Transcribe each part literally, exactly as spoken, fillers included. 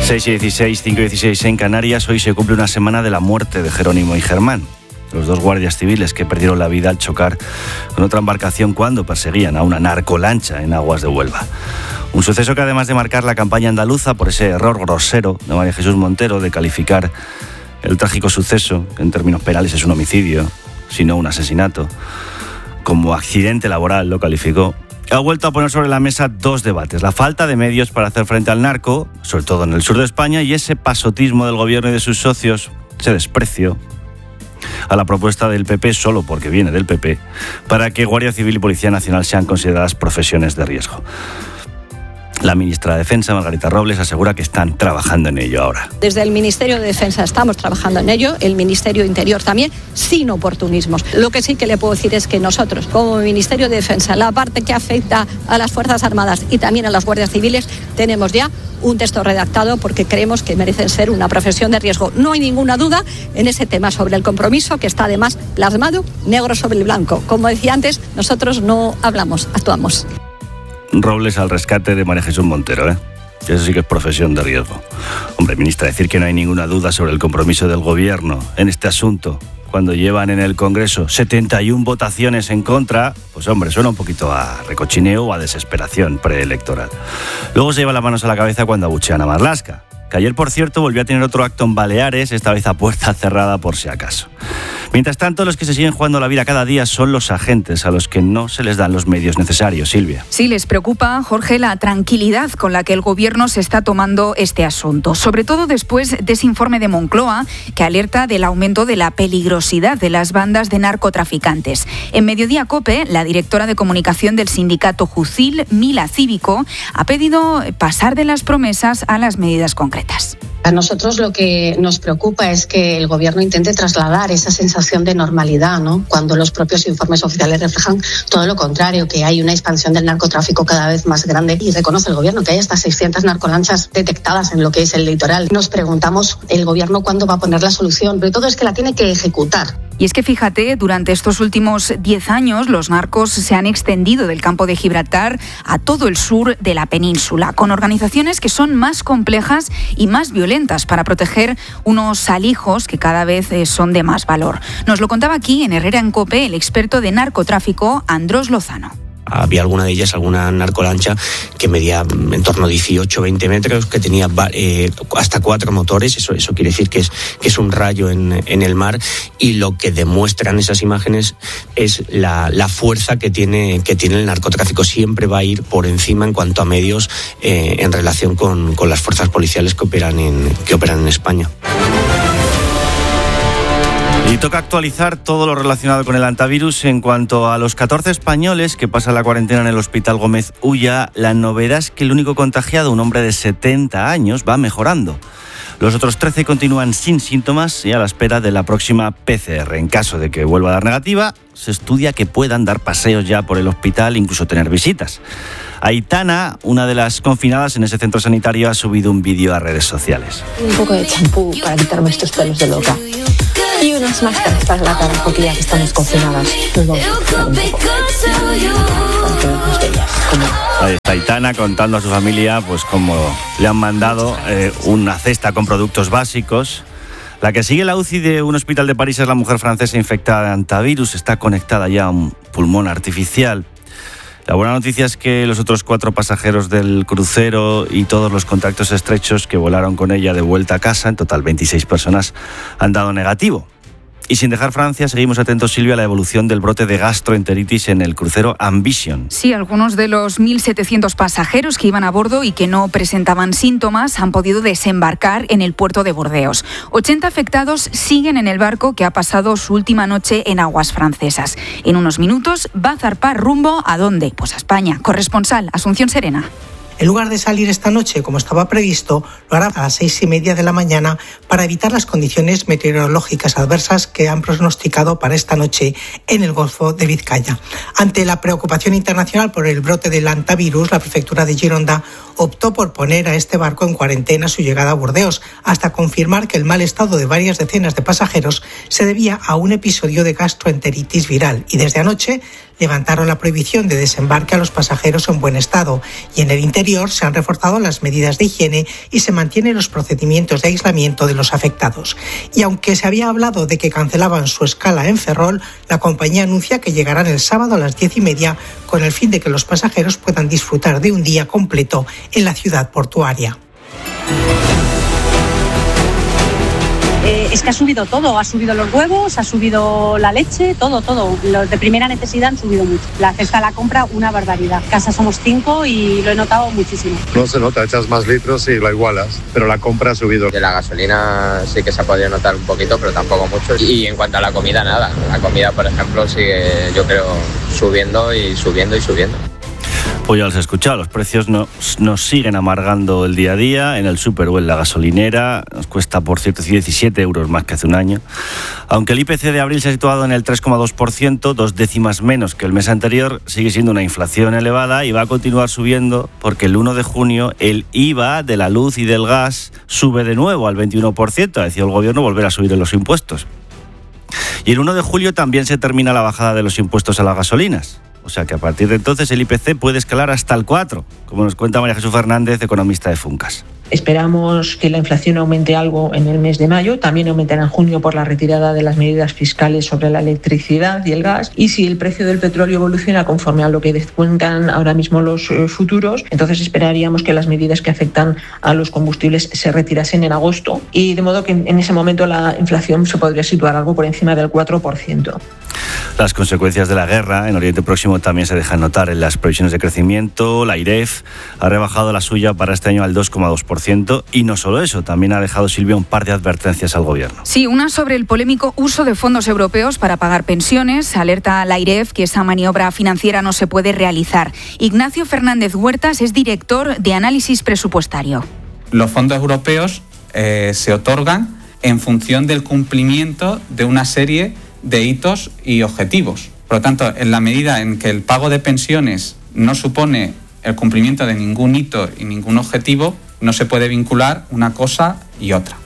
seis y dieciséis, cinco y dieciséis en Canarias. Hoy se cumple una semana de la muerte de Jerónimo y Germán, los dos guardias civiles que perdieron la vida al chocar con otra embarcación cuando perseguían a una narcolancha en aguas de Huelva. Un suceso que, además de marcar la campaña andaluza por ese error grosero de María Jesús Montero de calificar el trágico suceso, que en términos penales es un homicidio, sino un asesinato, como accidente laboral lo calificó, ha vuelto a poner sobre la mesa dos debates: la falta de medios para hacer frente al narco, sobre todo en el sur de España, y ese pasotismo del gobierno y de sus socios, ese desprecio a la propuesta del P P, solo porque viene del P P, para que Guardia Civil y Policía Nacional sean consideradas profesiones de riesgo. La ministra de Defensa, Margarita Robles, asegura que están trabajando en ello ahora. Desde el Ministerio de Defensa estamos trabajando en ello, el Ministerio de Interior también, sin oportunismos. Lo que sí que le puedo decir es que nosotros, como Ministerio de Defensa, la parte que afecta a las Fuerzas Armadas y también a las Guardias Civiles, tenemos ya un texto redactado porque creemos que merecen ser una profesión de riesgo. No hay ninguna duda en ese tema sobre el compromiso, que está además plasmado negro sobre el blanco. Como decía antes, nosotros no hablamos, actuamos. Robles al rescate de María Jesús Montero, ¿eh? Eso sí que es profesión de riesgo. Hombre, ministra, decir que no hay ninguna duda sobre el compromiso del gobierno en este asunto, cuando llevan en el Congreso setenta y una votaciones en contra, pues hombre, suena un poquito a recochineo o a desesperación preelectoral. Luego se lleva las manos a la cabeza cuando abuchean a Marlaska, que ayer, por cierto, volvió a tener otro acto en Baleares, esta vez a puerta cerrada por si acaso. Mientras tanto, los que se siguen jugando la vida cada día son los agentes, a los que no se les dan los medios necesarios. Silvia. Sí, les preocupa, Jorge, la tranquilidad con la que el gobierno se está tomando este asunto, sobre todo después de ese informe de Moncloa que alerta del aumento de la peligrosidad de las bandas de narcotraficantes. En Mediodía COPE, la directora de comunicación del sindicato Jucil, Mila Cívico, ha pedido pasar de las promesas a las medidas concretas. A nosotros lo que nos preocupa es que el gobierno intente trasladar esa sensación de normalidad, ¿no? Cuando los propios informes oficiales reflejan todo lo contrario, que hay una expansión del narcotráfico cada vez más grande, y reconoce el gobierno que hay hasta seiscientas narcolanchas detectadas en lo que es el litoral. Nos preguntamos el gobierno cuándo va a poner la solución, pero todo es que la tiene que ejecutar. Y es que fíjate, durante estos últimos diez años los narcos se han extendido del campo de Gibraltar a todo el sur de la península, con organizaciones que son más complejas y más violentas para proteger unos alijos que cada vez son de más valor. Nos lo contaba aquí en Herrera en COPE el experto de narcotráfico Andrós Lozano. Había alguna de ellas, alguna narcolancha que medía en torno a dieciocho, veinte metros, que tenía eh, hasta cuatro motores. Eso, eso quiere decir que es, que es un rayo en, en el mar, y lo que demuestran esas imágenes es la, la fuerza que tiene, que tiene el narcotráfico. Siempre va a ir por encima en cuanto a medios eh, en relación con, con las fuerzas policiales que operan en, que operan en España. Y toca actualizar todo lo relacionado con el antivirus. En cuanto a los catorce españoles que pasan la cuarentena en el Hospital Gómez Ulla, la novedad es que el único contagiado, un hombre de setenta años, va mejorando. Los otros trece continúan sin síntomas y a la espera de la próxima P C R. En caso de que vuelva a dar negativa, se estudia que puedan dar paseos ya por el hospital, incluso tener visitas. Aitana, una de las confinadas en ese centro sanitario, ha subido un vídeo a redes sociales. Un poco de champú para quitarme estos pelos de loca. Y unas máscaras para la cara, porque ya que estamos confinadas, nos vamos a quitar un poco. Para que veamos bellas. Ahí está Aitana contando a su familia pues cómo le han mandado eh, una cesta con productos básicos. La que sigue la U C I de un hospital de París es la mujer francesa infectada de antivirus. Está conectada ya a un pulmón artificial. La buena noticia es que los otros cuatro pasajeros del crucero y todos los contactos estrechos que volaron con ella de vuelta a casa, en total veintiséis personas, han dado negativo. Y sin dejar Francia, seguimos atentos, Silvia, a la evolución del brote de gastroenteritis en el crucero Ambition. Sí, algunos de los mil setecientos pasajeros que iban a bordo y que no presentaban síntomas han podido desembarcar en el puerto de Burdeos. ochenta afectados siguen en el barco que ha pasado su última noche en aguas francesas. En unos minutos va a zarpar rumbo ¿a dónde? Pues a España. Corresponsal, Asunción Serena. En lugar de salir esta noche como estaba previsto, lo hará a las seis y media de la mañana para evitar las condiciones meteorológicas adversas que han pronosticado para esta noche en el Golfo de Vizcaya. Ante la preocupación internacional por el brote del hantavirus, la prefectura de Gironda optó por poner a este barco en cuarentena a su llegada a Burdeos, hasta confirmar que el mal estado de varias decenas de pasajeros se debía a un episodio de gastroenteritis viral, y desde anoche levantaron la prohibición de desembarque a los pasajeros en buen estado, y en el interior se han reforzado las medidas de higiene y se mantienen los procedimientos de aislamiento de los afectados. Y aunque se había hablado de que cancelaban su escala en Ferrol, la compañía anuncia que llegarán el sábado a las diez y media con el fin de que los pasajeros puedan disfrutar de un día completo en la ciudad portuaria. Eh, es que ha subido todo, ha subido los huevos, ha subido la leche, todo, todo. Los de primera necesidad han subido mucho. La cesta de la compra, una barbaridad. Casa somos cinco y lo he notado muchísimo. No se nota, echas más litros y lo igualas, pero la compra ha subido. De la gasolina sí que se ha podido notar un poquito, pero tampoco mucho. Y en cuanto a la comida, nada. La comida, por ejemplo, sigue, yo creo, subiendo y subiendo y subiendo. Pues ya los he escuchado, los precios nos, nos siguen amargando el día a día, en el súper o en la gasolinera. Nos cuesta, por cierto, diecisiete euros más que hace un año. Aunque el I P C de abril se ha situado en el tres coma dos por ciento, dos décimas menos que el mes anterior, sigue siendo una inflación elevada y va a continuar subiendo porque el uno de junio el I V A de la luz y del gas sube de nuevo al veintiuno por ciento. Ha decidido el gobierno volver a subir los impuestos. Y el uno de julio también se termina la bajada de los impuestos a las gasolinas. O sea que a partir de entonces el I P C puede escalar hasta el cuatro, como nos cuenta María Jesús Fernández, economista de Funcas. Esperamos que la inflación aumente algo en el mes de mayo, también aumentará en junio por la retirada de las medidas fiscales sobre la electricidad y el gas, y si el precio del petróleo evoluciona conforme a lo que descuentan ahora mismo los eh, futuros, entonces esperaríamos que las medidas que afectan a los combustibles se retirasen en agosto, y de modo que en ese momento la inflación se podría situar algo por encima del cuatro por ciento. Las consecuencias de la guerra en Oriente Próximo también se dejan notar en las previsiones de crecimiento. La IREF ha rebajado la suya para este año al dos coma dos por ciento y no solo eso, también ha dejado, Silvia, un par de advertencias al gobierno. Sí, una sobre el polémico uso de fondos europeos para pagar pensiones. Alerta a la IREF que esa maniobra financiera no se puede realizar. Ignacio Fernández Huertas es director de análisis presupuestario. Los fondos europeos eh, se otorgan en función del cumplimiento de una serie de hitos y objetivos. Por lo tanto, en la medida en que el pago de pensiones no supone el cumplimiento de ningún hito y ningún objetivo, no se puede vincular una cosa y otra.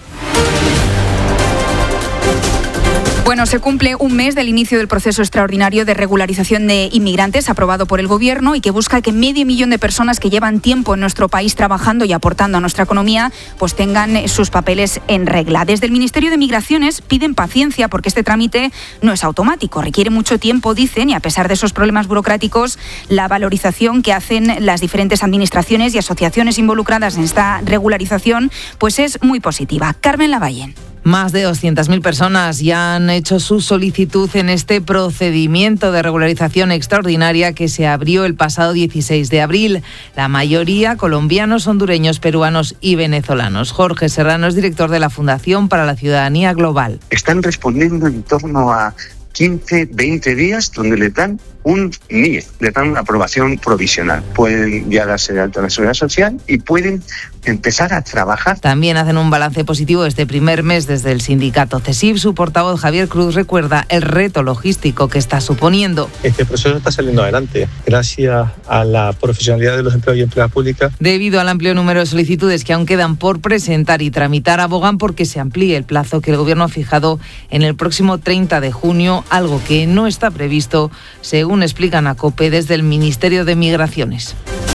Bueno, se cumple un mes del inicio del proceso extraordinario de regularización de inmigrantes aprobado por el Gobierno y que busca que medio millón de personas que llevan tiempo en nuestro país trabajando y aportando a nuestra economía pues tengan sus papeles en regla. Desde el Ministerio de Migraciones piden paciencia porque este trámite no es automático, requiere mucho tiempo, dicen, y a pesar de esos problemas burocráticos, la valorización que hacen las diferentes administraciones y asociaciones involucradas en esta regularización pues es muy positiva. Carmen Lavalle. Más de doscientas mil personas ya han hecho su solicitud en este procedimiento de regularización extraordinaria que se abrió el pasado dieciséis de abril. La mayoría colombianos, hondureños, peruanos y venezolanos. Jorge Serrano es director de la Fundación para la Ciudadanía Global. Están respondiendo en torno a quince, veinte días donde le dan un N I E, le dan una aprobación provisional. Pueden ya darse de alta en la Seguridad Social y pueden empezar a trabajar. También hacen un balance positivo este primer mes desde el sindicato CESIF. Su portavoz Javier Cruz recuerda el reto logístico que está suponiendo. Este proceso está saliendo adelante gracias a la profesionalidad de los empleados y empleadas públicas. Debido al amplio número de solicitudes que aún quedan por presentar y tramitar, abogan porque se amplíe el plazo que el Gobierno ha fijado en el próximo treinta de junio, algo que no está previsto, según explican a COPE desde el Ministerio de Migraciones.